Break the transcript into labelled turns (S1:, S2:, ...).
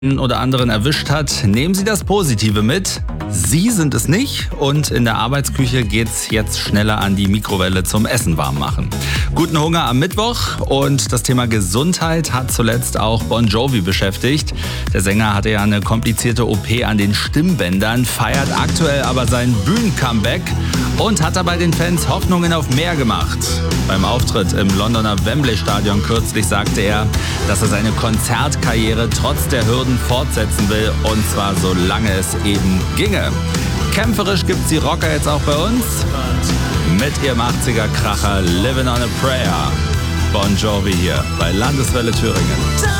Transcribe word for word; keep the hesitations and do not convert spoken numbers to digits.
S1: oder anderen erwischt hat, nehmen Sie das Positive mit. Sie sind es nicht und in der Arbeitsküche geht's jetzt schneller an die Mikrowelle zum Essen warm machen. Guten Hunger am Mittwoch und das Thema Gesundheit hat zuletzt auch Bon Jovi beschäftigt. Der Sänger hatte ja eine komplizierte O P an den Stimmbändern, feiert aktuell aber sein Bühnen-Comeback und hat dabei den Fans Hoffnungen auf mehr gemacht. Beim Auftritt im Londoner Wembley-Stadion kürzlich sagte er, dass er seine Konzertkarriere trotz der Hürden fortsetzen will und zwar solange es eben ginge. Kämpferisch gibt's die Rocker jetzt auch bei uns mit ihrem achtziger-Kracher Living on a Prayer. Bon Jovi hier bei Landeswelle Thüringen.